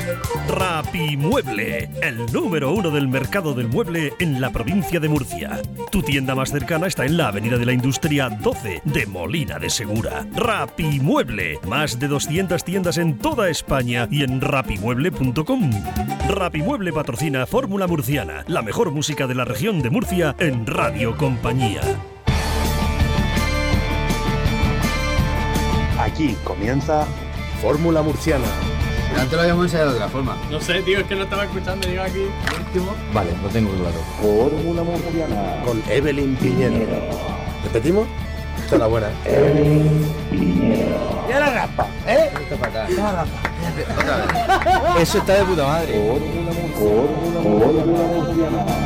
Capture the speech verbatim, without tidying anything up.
Rapimueble, el número uno del mercado del mueble en la provincia de Murcia. Tu tienda más cercana está en la Avenida de la Industria doce de Molina de Segura. Rapimueble, más de doscientas tiendas en toda España y en rapimueble punto com. Rapimueble patrocina Fórmula Murciana, la mejor música de la región de Murcia en Radio Compañía. Aquí comienza Fórmula Murciana. Antes lo habíamos ensayado de otra forma. No sé, tío, es que no estaba escuchando, digo aquí. Último. Vale, lo tengo claro. Fórmula Murciana. Con Evelyn Piñero. ¿Repetimos? Esta es la buena. Evelyn Piñero. ¡Ya la raspa! ¿Eh? Esto para acá. ¡Ya la raspa! Otra vez. Eso está de puta madre. Fórmula Murciana. Fórmula Murciana.